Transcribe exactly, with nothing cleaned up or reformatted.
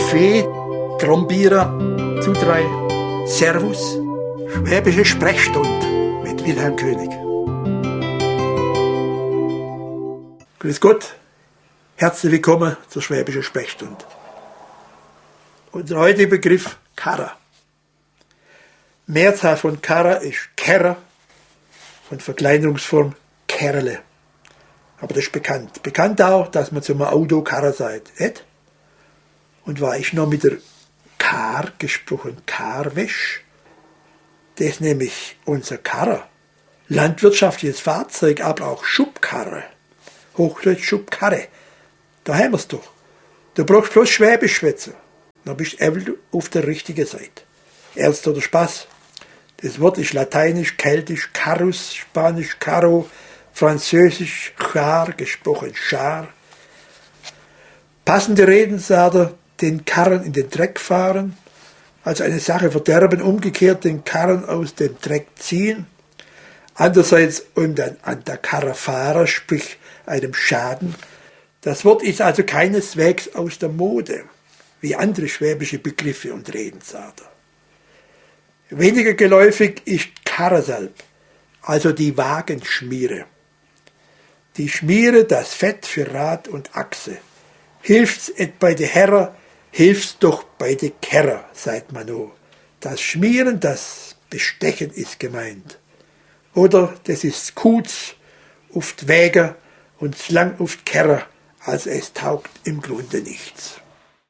Fee, Trombierer, zu drei, Servus, Schwäbische Sprechstunde mit Wilhelm König. Grüß Gott, herzlich willkommen zur Schwäbischen Sprechstunde. Unser heutiger Begriff Karrer. Mehrzahl von Karrer ist Kerrer und Verkleinerungsform Kerle. Aber das ist bekannt. Bekannt auch, dass man zum Auto Karrer sagt. Nicht? Und war ich noch mit der Kar gesprochen, Karwäsch. Das ist nämlich unser Karrer. Landwirtschaftliches Fahrzeug, aber auch Schubkarre. Hochdeutsch Schubkarre. Da haben wir es doch. Du brauchst bloß Schwäbisch schwätzen. Dann bist du auf der richtigen Seite. Ernst oder Spaß? Das Wort ist lateinisch, keltisch, carus, spanisch, caro, französisch, char, gesprochen char. Passende Redensarter, den Karren in den Dreck fahren, also eine Sache verderben, umgekehrt den Karren aus dem Dreck ziehen. Andererseits um dann an der Karre fahren, sprich einem Schaden. Das Wort ist also keineswegs aus der Mode, wie andere schwäbische Begriffe und Redensarter. Weniger geläufig ist Karresalb, also die Wagenschmiere. Die Schmiere, das Fett für Rad und Achse. Hilft's et bei de Herrer, hilft's doch bei de Kerrer, sagt man no. Das Schmieren, das Bestechen ist gemeint. Oder das ist Kutz, oft Wäger und lang oft Kerrer, also es taugt im Grunde nichts.